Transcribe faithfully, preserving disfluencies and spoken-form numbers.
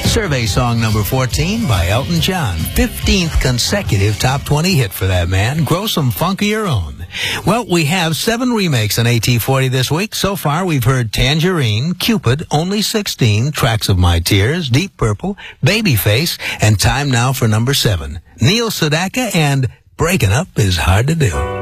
Survey song number fourteen by Elton John. fifteenth consecutive top twenty hit for that man. Grow some funk of your own. Well, we have seven remakes on A T forty this week. So far, we've heard Tangerine, Cupid, Only sixteen, Tracks of My Tears, Deep Purple, Babyface, and time now for number seven. Neil Sedaka and Breaking Up is Hard to Do.